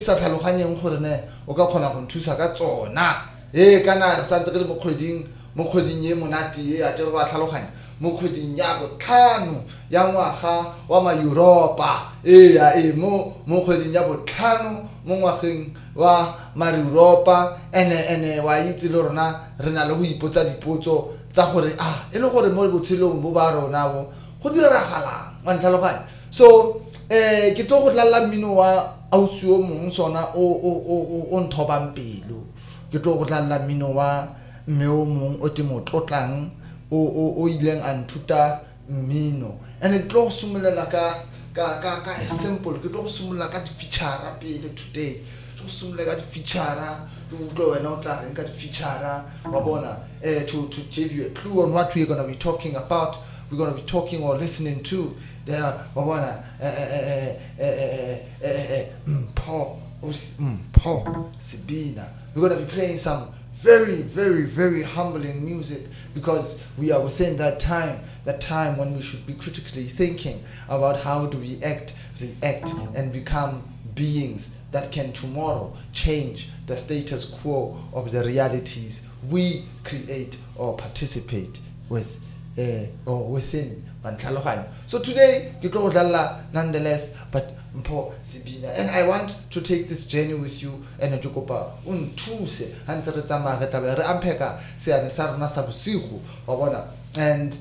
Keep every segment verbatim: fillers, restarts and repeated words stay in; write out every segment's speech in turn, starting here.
sa tlhaloganyeng gore ne o ka kgona go nthusa ka tsona eh kana sa ntse re mo kgweding mo kgweding ye monate e a tle ba tlhaloganya mo kgweding ya go tlhano ya ngwaga wa ma Europa eh ya e mo mo kgweding ya go tlhano mo ngwageng wa ma Europa ene ene wa itse le rona re na le go ipotsa dipotso tsa gore ah e le gore mo botshelong bo ba rona bo go diragalang wa tlhaloganya so eh ke tlo go tlalla mmino wa ausi o mong sona o o o o nthobang pelo ke tlo go tlalla mmino wa mme o mong o te motlotlang o o o ileng a nthuta mmino and it tlo sumelela ka ka ka ka simple ke tlo sumelela ka di feature pele today tlo sumelela ka di feature to tlo wena o tla reng ka di feature wa bona eh to to give you a clue on what we're going to be talking about. We're going to be talking or listening to the Wawana Paul Paul Sibina. We're going to be playing some very, very, very humbling music because we are within that time, that time when we should be critically thinking about how do we act, react, and become beings that can tomorrow change the status quo of the realities we create or participate with. Uh, or within Mantlalohan. So today, you go nonetheless, but Mpo Sibina. And I want to take this journey with you and a Jokopa. Un Tuse, Hansarazama, Retaber Ampeka, say an Sarna Sabusihu, or Bona. And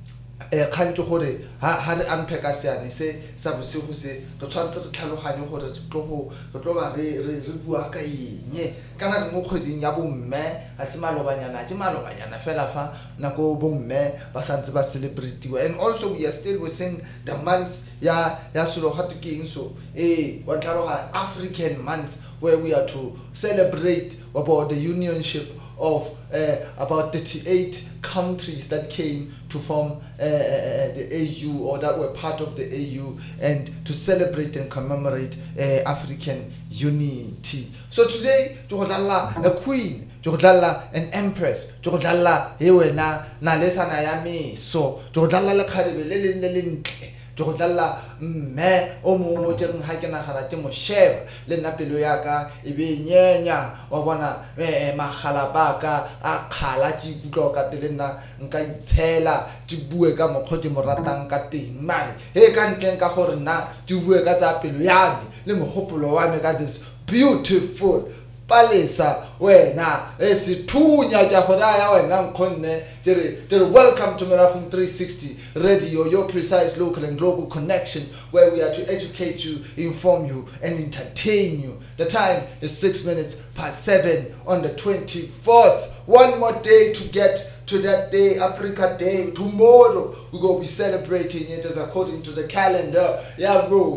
a kind of hore, had Ampeka say, and say Sabusihu say, the transfer to Talohani or to Toho, the Drova Rebuaka, ye, cannot mock in Yabu me, as Malovana, Malovana, Felafa, Nako Boom me, Basanza celebrity. And also we are still within the month, ya, Yasulo Hatuki, so a one African month where we are to celebrate about the unionship of uh, about thirty-eight countries that came to form uh, the A U or that were part of the A U and to celebrate and commemorate uh, African unity. So today, Jogodala, a queen, Jogodala, an empress, Jogodala, Hewena, Nalesa Nayami, so Jogodala la Karibe, Lilin Lilin. Jogodala me o mo teng ha ke na gala te mo sheba le nna pelo ya ka e be nyenya wa bona eh magala baka a khala tsi kutlo ka te le nna nka itshela tsi bue ka mokgoti mo ratang ka teng mare he ka ntleng ka gore nna tsi bue ka tsa pelo ya me le mogopolo wa me ka this beautiful palesa wena esithunya tja gora ya wena nkhonne tere tere welcome to Mirafum three sixty radio, your precise local and global connection where we are to educate you, inform you and entertain you. The time is six minutes past seven on the twenty-fourth. One more day to get to that day, Africa Day. Tomorrow we're going to be celebrating it as according to the calendar. Yeah, bro.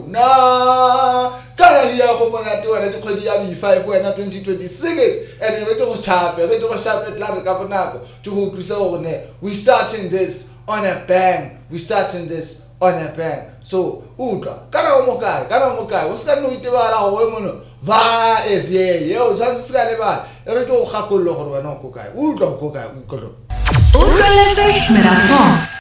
Nah. Kaya hiya ko mona to na to ya bi five wena twenty twenty-six and we go chape we go chape tla ka bonako to go tlisa one. We starting this on a bang. We starting this on a bang. So utlwa kana o mokae kana o mokae o ska no itebala go mono va es ye ye o tshwantse se ka le ba re tlo gakollo gore wena o kokae utlwa o kokae utlwa Utlwa le Mirafum.